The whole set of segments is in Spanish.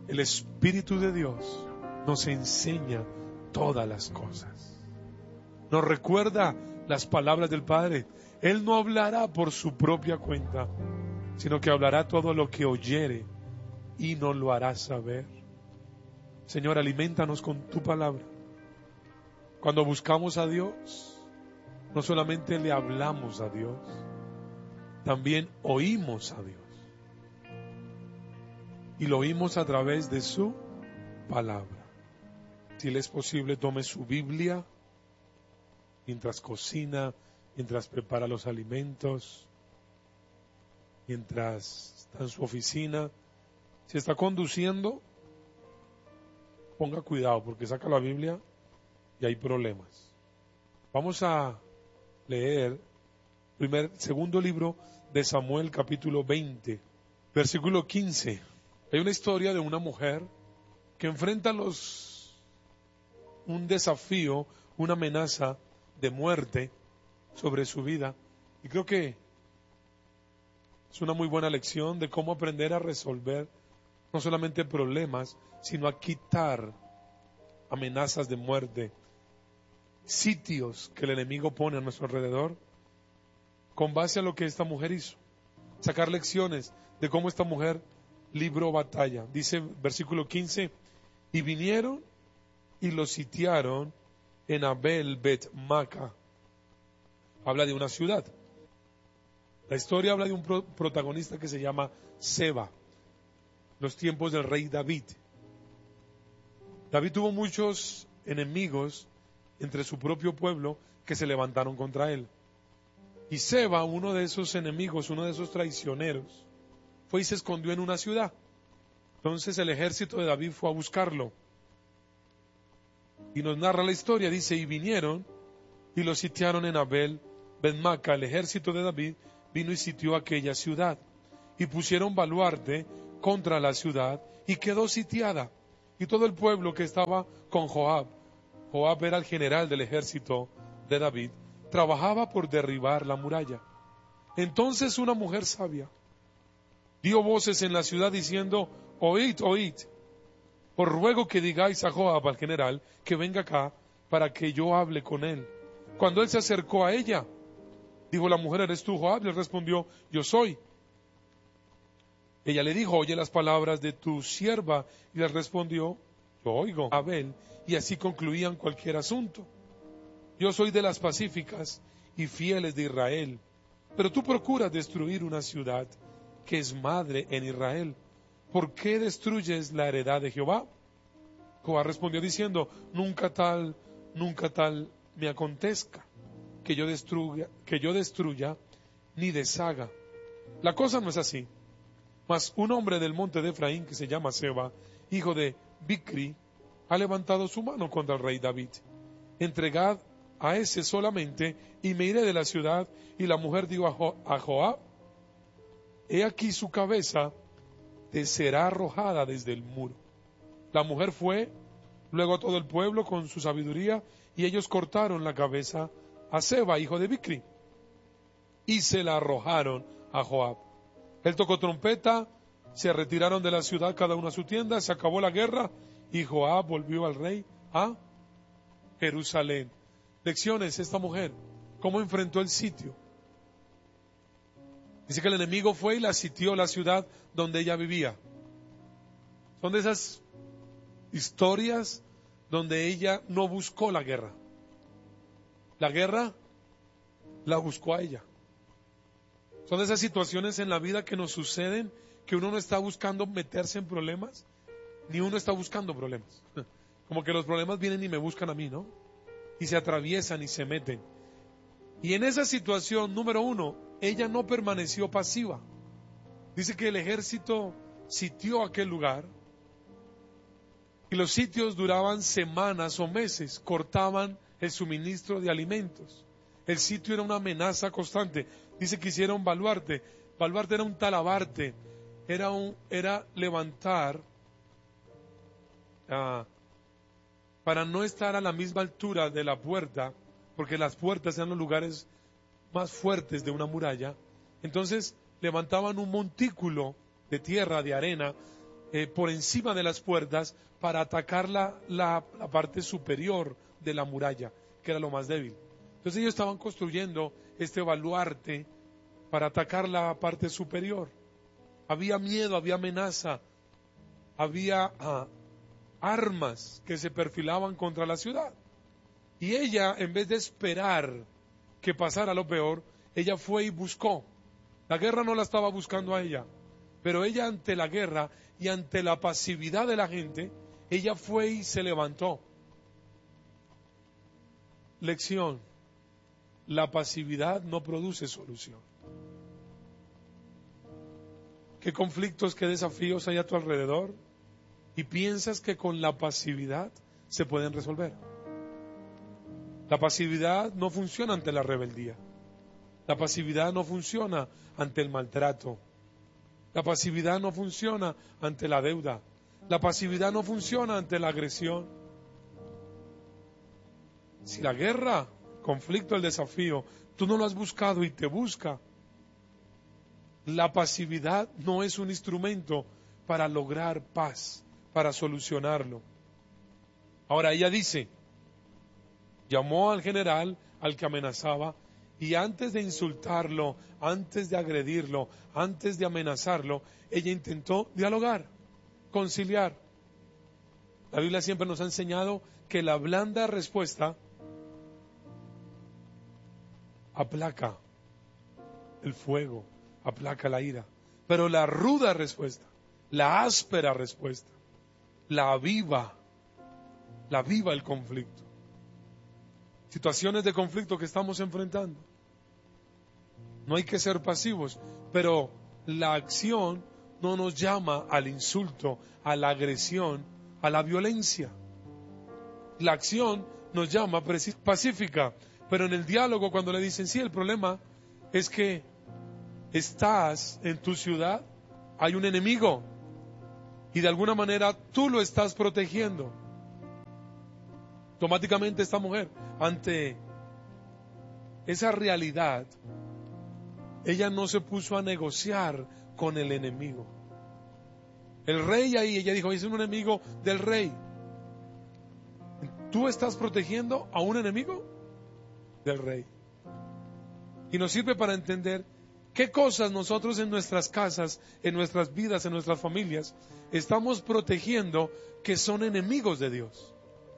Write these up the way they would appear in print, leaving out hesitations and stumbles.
El Espíritu de Dios nos enseña todas las cosas. Nos recuerda las palabras del Padre. Él no hablará por su propia cuenta, sino que hablará todo lo que oyere y nos lo hará saber. Señor, aliméntanos con tu palabra. Cuando buscamos a Dios, no solamente le hablamos a Dios, también oímos a Dios. Y lo oímos a través de su palabra. Si le es posible, tome su Biblia mientras cocina, mientras prepara los alimentos, mientras está en su oficina. Si está conduciendo, ponga cuidado porque saca la Biblia y hay problemas. Vamos a leer segundo libro de Samuel, capítulo 20, versículo 15. Hay una historia de una mujer que enfrenta un desafío, una amenaza de muerte sobre su vida. Y creo que es una muy buena lección de cómo aprender a resolver no solamente problemas, sino a quitar amenazas de muerte, sitios que el enemigo pone a nuestro alrededor, con base a lo que esta mujer hizo. Sacar lecciones de cómo esta mujer libró batalla. Dice versículo 15, y vinieron y lo sitiaron en Abel Bet Maca. Habla de una ciudad. La historia habla de un protagonista que se llama Seba, los tiempos del rey David. David tuvo muchos enemigos entre su propio pueblo que se levantaron contra él. Y Seba, uno de esos enemigos, uno de esos traicioneros, fue y se escondió en una ciudad. Entonces el ejército de David fue a buscarlo. Y nos narra la historia, dice, y vinieron y lo sitiaron en Abel Ben-Maca. El ejército de David vino y sitió aquella ciudad. Y pusieron baluarte contra la ciudad y quedó sitiada. Y todo el pueblo que estaba con Joab era el general del ejército de David, trabajaba por derribar la muralla. Entonces una mujer sabia dio voces en la ciudad diciendo, oíd, oíd, os ruego que digáis a Joab, al general, que venga acá para que yo hable con él. Cuando él se acercó a ella, dijo la mujer, ¿eres tú, Joab? Le respondió, yo soy. Ella le dijo, oye las palabras de tu sierva. Y le respondió, yo oigo a Abel. Y así concluían cualquier asunto. Yo soy de las pacíficas y fieles de Israel, pero tú procuras destruir una ciudad que es madre en Israel. ¿Por qué destruyes la heredad de Jehová? Joab respondió diciendo, nunca tal me acontezca que yo destruya ni deshaga. La cosa no es así. Mas un hombre del monte de Efraín que se llama Seba, hijo de Bicri, ha levantado su mano contra el rey David. Entregad a ese solamente y me iré de la ciudad. Y la mujer dijo a Joab, he aquí su cabeza te será arrojada desde el muro. La mujer fue luego a todo el pueblo con su sabiduría y ellos cortaron la cabeza a Seba, hijo de Bicri, y se la arrojaron a Joab. Él tocó trompeta, se retiraron de la ciudad cada uno a su tienda, se acabó la guerra y Joab volvió al rey a Jerusalén. Lecciones, esta mujer, ¿cómo enfrentó el sitio? Dice que el enemigo fue y la sitió la ciudad donde ella vivía. Son de esas historias donde ella no buscó la guerra. La guerra la buscó a ella. Son de esas situaciones en la vida que nos suceden que uno no está buscando meterse en problemas, ni uno está buscando problemas. Como que los problemas vienen y me buscan a mí, ¿no? Y se atraviesan y se meten. Y en esa situación, número uno, ella no permaneció pasiva. Dice que el ejército sitió aquel lugar y los sitios duraban semanas o meses, cortaban el suministro de alimentos. El sitio era una amenaza constante. Dice que hicieron baluarte. Baluarte era un talabarte, era levantar para no estar a la misma altura de la puerta, porque las puertas eran los lugares más fuertes de una muralla. Entonces levantaban un montículo de tierra, de arena, por encima de las puertas para atacar la parte superior de la muralla, que era lo más débil. Entonces ellos estaban construyendo este baluarte para atacar la parte superior. Había miedo, había amenaza, había armas que se perfilaban contra la ciudad. Y ella, en vez de esperar que pasara lo peor, ella fue y buscó. La guerra no la estaba buscando a ella, pero ella, ante la guerra y ante la pasividad de la gente, ella fue y se levantó. Lección: la pasividad no produce solución. ¿Qué conflictos, qué desafíos hay a tu alrededor? Y piensas que con la pasividad se pueden resolver. La pasividad no funciona ante la rebeldía. La pasividad no funciona ante el maltrato. La pasividad no funciona ante la deuda. La pasividad no funciona ante la agresión. Si la guerra, conflicto, el desafío, tú no lo has buscado y te busca, la pasividad no es un instrumento para lograr paz, para solucionarlo. Ahora ella dice, llamó al general, al que amenazaba, y antes de insultarlo, antes de agredirlo, antes de amenazarlo, ella intentó dialogar, conciliar. La Biblia siempre nos ha enseñado que la blanda respuesta aplaca el fuego, aplaca la ira, pero la ruda respuesta, la áspera respuesta, la aviva el conflicto. Situaciones de conflicto que estamos enfrentando. No hay que ser pasivos, pero la acción no nos llama al insulto, a la agresión, a la violencia. La acción nos llama pacífica, pero en el diálogo, cuando le dicen, sí, el problema es que estás en tu ciudad, hay un enemigo, y de alguna manera tú lo estás protegiendo. Automáticamente esta mujer, ante esa realidad, ella no se puso a negociar con el enemigo. El rey ahí, ella dijo, es un enemigo del rey. ¿Tú estás protegiendo a un enemigo del rey? Y nos sirve para entender qué cosas nosotros en nuestras casas, en nuestras vidas, en nuestras familias, estamos protegiendo que son enemigos de Dios.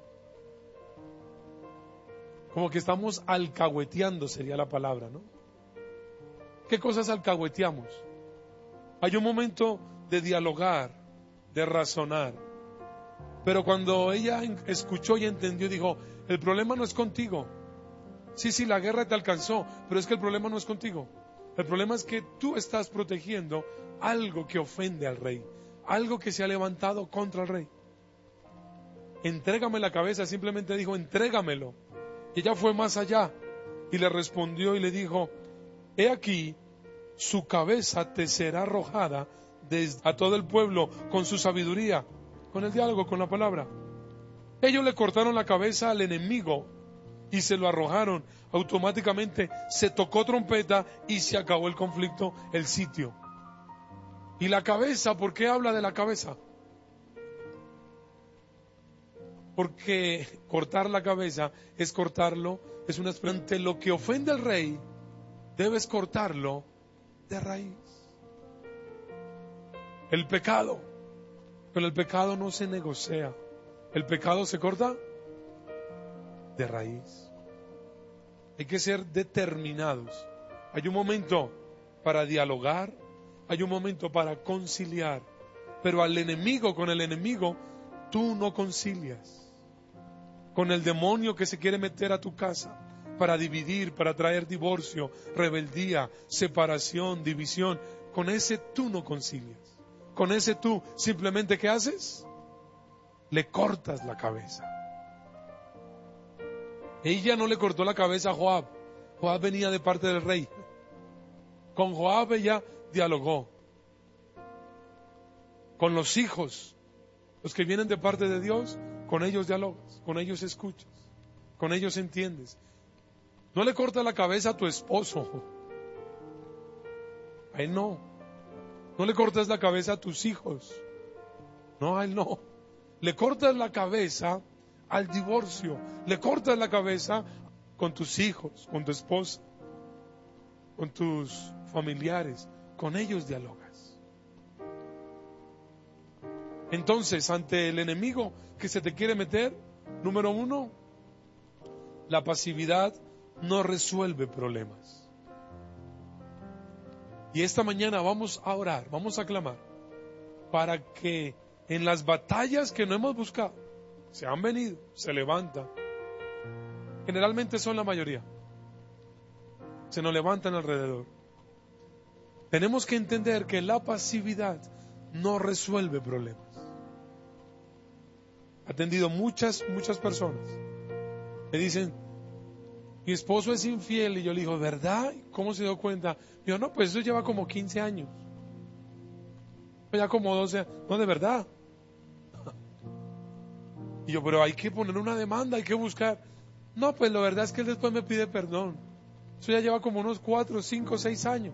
Como que estamos alcahueteando, sería la palabra, ¿no? ¿Qué cosas alcahueteamos? Hay un momento de dialogar, de razonar. Pero cuando ella escuchó y entendió, dijo, el problema no es contigo. Sí, la guerra te alcanzó, pero es que el problema no es contigo. El problema es que tú estás protegiendo algo que ofende al rey, algo que se ha levantado contra el rey. Entrégame la cabeza, simplemente dijo, entrégamelo. Y ella fue más allá y le respondió y le dijo, he aquí, su cabeza te será arrojada a todo el pueblo con su sabiduría, con el diálogo, con la palabra. Ellos le cortaron la cabeza al enemigo y se lo arrojaron. Automáticamente se tocó trompeta y se acabó el conflicto, el sitio. Y la cabeza, ¿por qué habla de la cabeza? Porque cortar la cabeza es cortarlo, es una expresión. Ante lo que ofende al rey, debes cortarlo de raíz. El pecado, pero el pecado no se negocia, el pecado se corta de raíz. Hay que ser determinados. Hay un momento para dialogar, hay un momento para conciliar, pero al enemigo, con el enemigo, tú no concilias. Con el demonio que se quiere meter a tu casa para dividir, para traer divorcio, rebeldía, separación, división, con ese tú no concilias. Con ese tú simplemente, ¿qué haces? Le cortas la cabeza. Ella no le cortó la cabeza a Joab. Joab venía de parte del rey. Con Joab ella dialogó. Con los hijos, los que vienen de parte de Dios, con ellos dialogas, con ellos escuchas, con ellos entiendes. No le cortas la cabeza a tu esposo. A él no. No le cortas la cabeza a tus hijos. No, a él no. Le cortas la cabeza al divorcio. Le cortas la cabeza con tus hijos, con tu esposa, con tus familiares. Con ellos dialogas. Entonces, ante el enemigo que se te quiere meter, número 1, la pasividad no resuelve problemas. Y esta mañana vamos a orar, vamos a clamar para que en las batallas que no hemos buscado, se han venido, se levantan, generalmente son la mayoría, se nos levantan alrededor. Tenemos que entender que la pasividad no resuelve problemas. He atendido muchas personas. Me dicen, mi esposo es infiel, y yo le digo, ¿verdad? ¿Cómo se dio cuenta? Me dijo, no, pues eso lleva como 15 años. Ya como 12, no, de verdad. Y yo, pero hay que poner una demanda, hay que buscar. No, pues la verdad es que él después me pide perdón. Eso ya lleva como unos 4, 5, 6 años.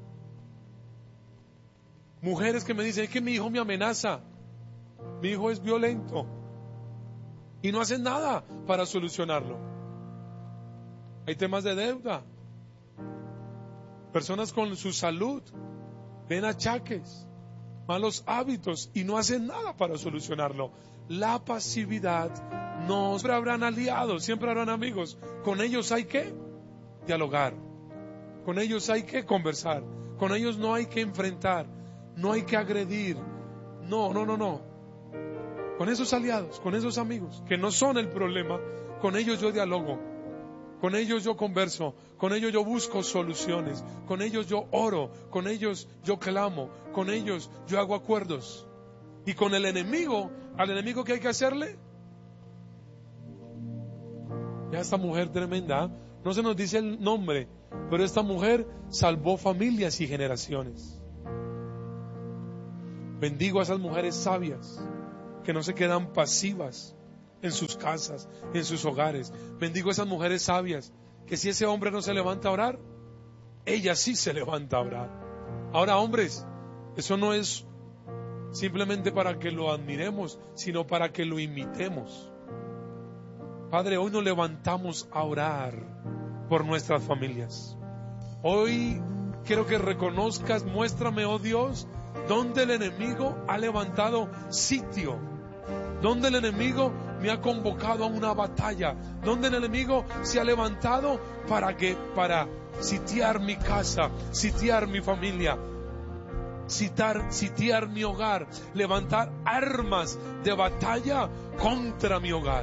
Mujeres que me dicen, es que mi hijo me amenaza, mi hijo es violento, y no hacen nada para solucionarlo. Hay temas de deuda. Personas con su salud ven achaques, malos hábitos, y no hacen nada para solucionarlo. La pasividad, no siempre habrán aliados, siempre habrán amigos. Con ellos hay que dialogar, con ellos hay que conversar, con ellos no hay que enfrentar, no hay que agredir. No. Con esos aliados, con esos amigos que no son el problema, con ellos yo dialogo, con ellos yo converso, con ellos yo busco soluciones, con ellos yo oro, con ellos yo clamo, con ellos yo hago acuerdos. Y con el enemigo, al enemigo, ¿qué hay que hacerle? Ya esta mujer tremenda, no se nos dice el nombre, pero esta mujer salvó familias y generaciones. Bendigo a esas mujeres sabias que no se quedan pasivas en sus casas, en sus hogares. Bendigo a esas mujeres sabias que si ese hombre no se levanta a orar, ella sí se levanta a orar. Ahora, hombres, eso no es simplemente para que lo admiremos, sino para que lo imitemos. Padre, hoy nos levantamos a orar por nuestras familias. Hoy quiero que reconozcas, muéstrame, oh Dios, donde el enemigo ha levantado sitio, donde el enemigo me ha convocado a una batalla, donde el enemigo se ha levantado para sitiar mi casa, sitiar mi familia, sitiar mi hogar, levantar armas de batalla contra mi hogar,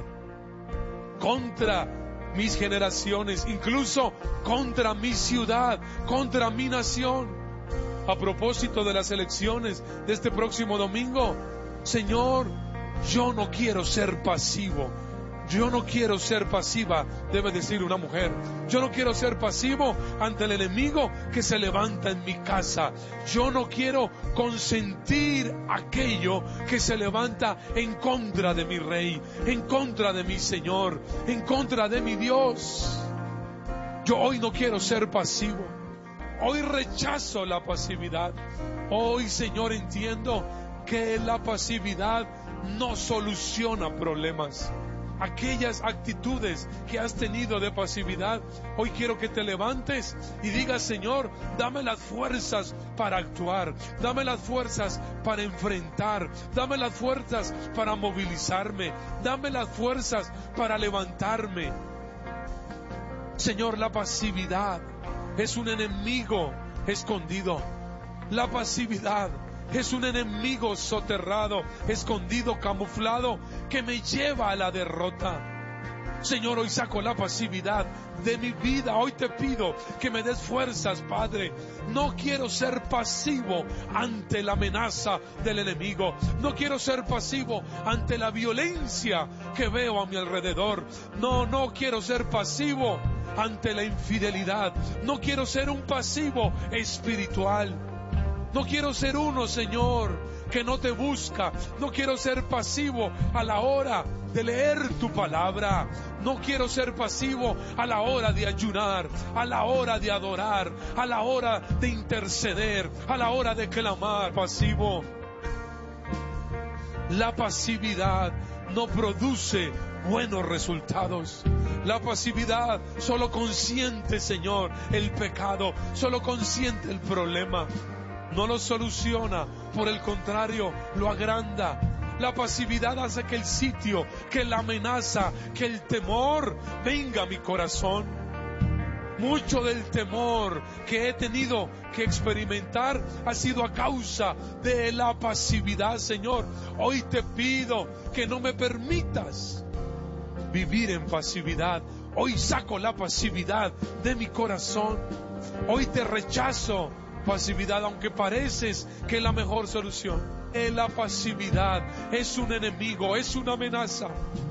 contra mis generaciones, incluso contra mi ciudad, contra mi nación. A propósito de las elecciones de este próximo domingo, Señor, yo no quiero ser pasivo. Yo no quiero ser pasiva, debe decir una mujer. Yo no quiero ser pasivo ante el enemigo que se levanta en mi casa. Yo no quiero consentir aquello que se levanta en contra de mi rey, en contra de mi Señor, en contra de mi Dios. Yo hoy no quiero ser pasivo. Hoy rechazo la pasividad. Hoy, Señor, entiendo que la pasividad no soluciona problemas. Aquellas actitudes que has tenido de pasividad, hoy quiero que te levantes y digas, Señor, dame las fuerzas para actuar, dame las fuerzas para enfrentar, dame las fuerzas para movilizarme, dame las fuerzas para levantarme. Señor, la pasividad es un enemigo escondido. La pasividad es un enemigo soterrado, escondido, camuflado, que me lleva a la derrota. Señor, hoy saco la pasividad de mi vida. Hoy te pido que me des fuerzas, Padre. No quiero ser pasivo ante la amenaza del enemigo. No quiero ser pasivo ante la violencia que veo a mi alrededor. No quiero ser pasivo ante la infidelidad. No quiero ser un pasivo espiritual. No quiero ser uno, Señor, que no te busca. No quiero ser pasivo a la hora de leer tu palabra. No quiero ser pasivo a la hora de ayunar, a la hora de adorar, a la hora de interceder, a la hora de clamar. Pasivo. La pasividad no produce buenos resultados. La pasividad solo consiente, Señor, el pecado, solo consiente el problema. No lo soluciona, por el contrario, lo agranda. La pasividad hace que el sitio, que la amenaza, que el temor venga a mi corazón. Mucho del temor que he tenido que experimentar ha sido a causa de la pasividad, Señor. Hoy te pido que no me permitas vivir en pasividad. Hoy saco la pasividad de mi corazón. Hoy te rechazo pasividad, aunque pareces que es la mejor solución. La pasividad es un enemigo, es una amenaza.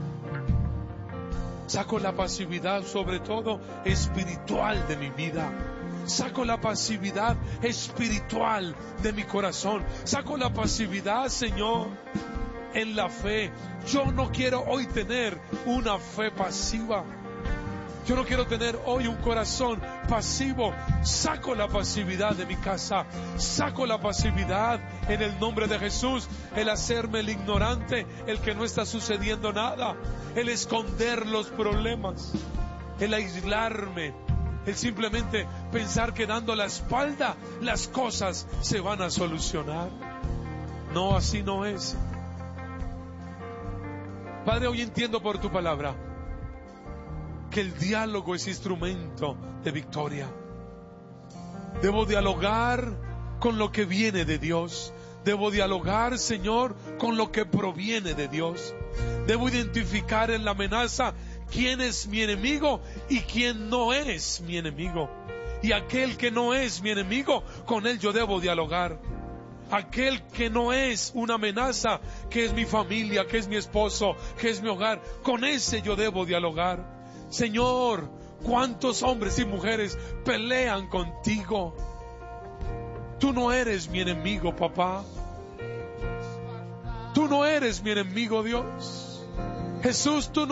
Saco la pasividad, sobre todo espiritual, de mi vida. Saco la pasividad espiritual de mi corazón. Saco la pasividad, Señor, en la fe. Yo no quiero hoy tener una fe pasiva. Yo no quiero tener hoy un corazón pasivo. Saco la pasividad de mi casa. Saco la pasividad en el nombre de Jesús. El hacerme el ignorante, el que no está sucediendo nada. El esconder los problemas. El aislarme. El simplemente pensar que dando la espalda las cosas se van a solucionar. No, así no es. Padre, hoy entiendo por tu palabra que el diálogo es instrumento de victoria. Debo dialogar con lo que viene de Dios. Debo dialogar, Señor, con lo que proviene de Dios. Debo identificar en la amenaza quién es mi enemigo y quién no es mi enemigo. Y aquel que no es mi enemigo, con él yo debo dialogar. Aquel que no es una amenaza, que es mi familia, que es mi esposo, que es mi hogar, con ese yo debo dialogar. Señor, ¿cuántos hombres y mujeres pelean contigo? Tú no eres mi enemigo, papá. Tú no eres mi enemigo, Dios. Jesús, tú no